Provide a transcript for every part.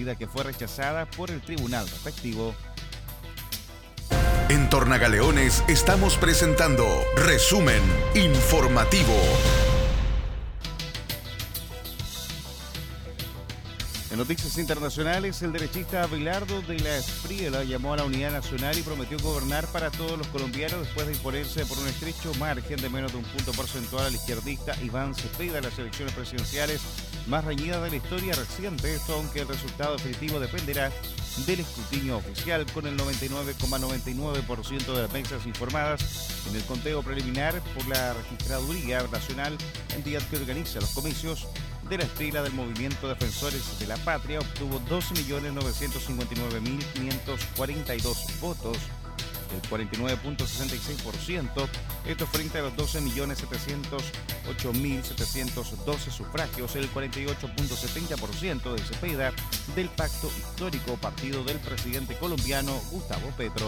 que fue rechazada por el tribunal respectivo. En Tornagaleones estamos presentando Resumen Informativo. En noticias internacionales, el derechista Abelardo de la Espriella llamó a la unidad nacional y prometió gobernar para todos los colombianos después de imponerse por un estrecho margen de menos de un punto porcentual al izquierdista Iván Cepeda en las elecciones presidenciales más reñidas de la historia reciente, esto aunque el resultado definitivo dependerá del escrutinio oficial, con el 99,99% de las mesas informadas en el conteo preliminar por la Registraduría Nacional, entidad que organiza los comicios. De la Espriella del Movimiento Defensores de la Patria obtuvo 12.959.542 votos, el 49,66%, esto frente a los 12.708.712 sufragios, el 48,70% de Cepeda del pacto histórico partido del presidente colombiano Gustavo Petro.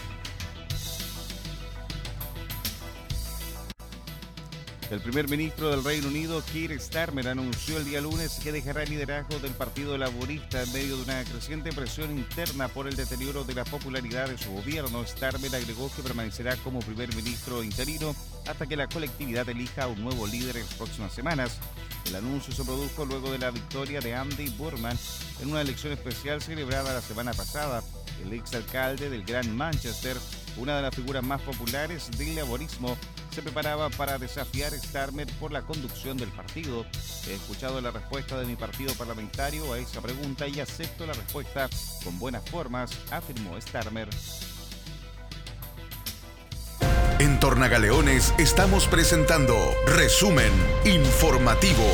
El primer ministro del Reino Unido, Keir Starmer, anunció el día lunes que dejará el liderazgo del Partido Laborista en medio de una creciente presión interna por el deterioro de la popularidad de su gobierno. Starmer agregó que permanecerá como primer ministro interino hasta que la colectividad elija a un nuevo líder en las próximas semanas. El anuncio se produjo luego de la victoria de Andy Burnham en una elección especial celebrada la semana pasada. El exalcalde del Gran Manchester, una de las figuras más populares del laborismo, se preparaba para desafiar a Starmer por la conducción del partido. He escuchado la respuesta de mi partido parlamentario a esa pregunta y acepto la respuesta con buenas formas, afirmó Starmer. En Tornagaleones estamos presentando Resumen Informativo.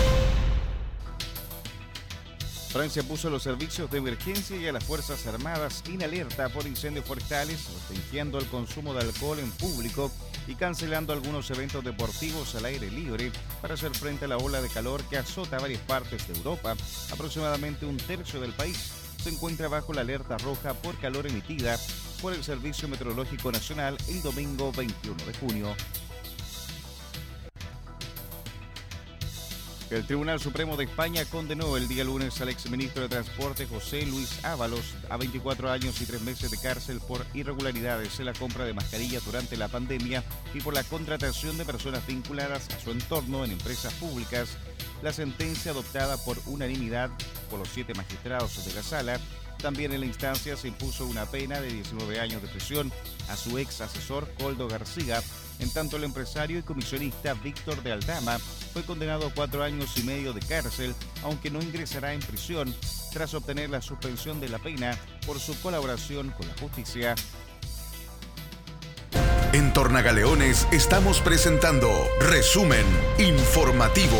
Francia puso los servicios de emergencia y a las Fuerzas Armadas en alerta por incendios forestales, restringiendo el consumo de alcohol en público y cancelando algunos eventos deportivos al aire libre para hacer frente a la ola de calor que azota varias partes de Europa. Aproximadamente un tercio del país se encuentra bajo la alerta roja por calor emitida por el Servicio Meteorológico Nacional el domingo 21 de junio. El Tribunal Supremo de España condenó el día lunes al exministro de Transporte José Luis Ábalos a 24 años y 3 meses de cárcel por irregularidades en la compra de mascarillas durante la pandemia y por la contratación de personas vinculadas a su entorno en empresas públicas. La sentencia, adoptada por unanimidad por los 7 magistrados de la sala, también en la instancia se impuso una pena de 19 años de prisión a su ex asesor Koldo García. En tanto, el empresario y comisionista Víctor de Aldama fue condenado a 4 años y medio de cárcel, aunque no ingresará en prisión tras obtener la suspensión de la pena por su colaboración con la justicia. En Tornagaleones estamos presentando Resumen Informativo.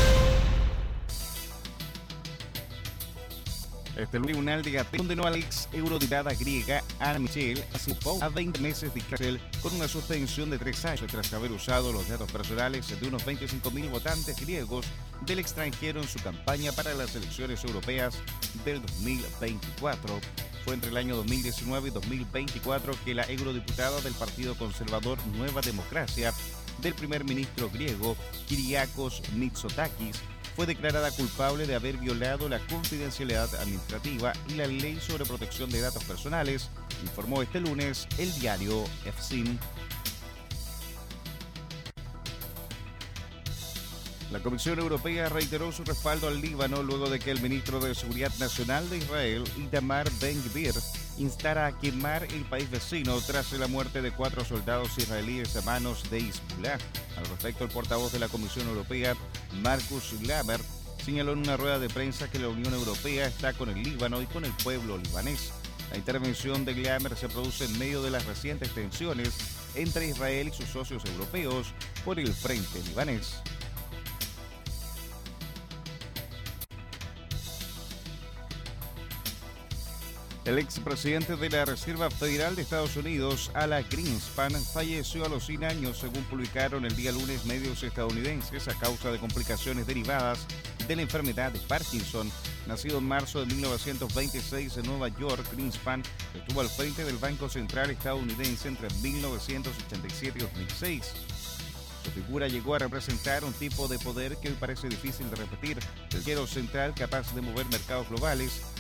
El Tribunal de Atenas condenó a la ex eurodiputada griega Anna Michel a 20 meses de cárcel con una suspensión de 3 años tras haber usado los datos personales de unos 25.000 votantes griegos del extranjero en su campaña para las elecciones europeas del 2024. Fue entre el año 2019 y 2024 que la eurodiputada del Partido Conservador Nueva Democracia del primer ministro griego Kyriakos Mitsotakis fue declarada culpable de haber violado la confidencialidad administrativa y la ley sobre protección de datos personales, informó este lunes el diario EFSIN. La Comisión Europea reiteró su respaldo al Líbano luego de que el ministro de Seguridad Nacional de Israel, Itamar Ben-Gvir, instara a quemar el país vecino tras la muerte de 4 soldados israelíes a manos de Hezbollah. Al respecto, el portavoz de la Comisión Europea, Markus Laber, señaló en una rueda de prensa que la Unión Europea está con el Líbano y con el pueblo libanés. La intervención de Glamer se produce en medio de las recientes tensiones entre Israel y sus socios europeos por el frente libanés. El expresidente de la Reserva Federal de Estados Unidos, Alan Greenspan, falleció a los 100 años, según publicaron el día lunes medios estadounidenses, a causa de complicaciones derivadas de la enfermedad de Parkinson. Nacido en marzo de 1926 en Nueva York, Greenspan estuvo al frente del Banco Central estadounidense entre 1987 y 2006. Su figura llegó a representar un tipo de poder que hoy parece difícil de repetir, el banquero central capaz de mover mercados globales